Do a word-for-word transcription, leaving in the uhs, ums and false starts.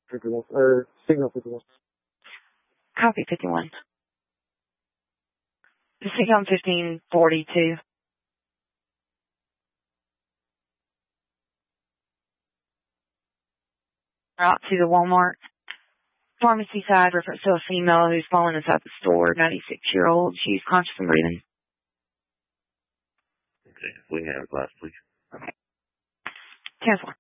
fifty-one, or signal fifty-one. Copy fifty-one. The signal fifteen forty-two. Out to the Walmart pharmacy side, reference to a female who's fallen inside the store, ninety-six-year-old. She's conscious and breathing. Okay, we have a class, please. Okay. ten four.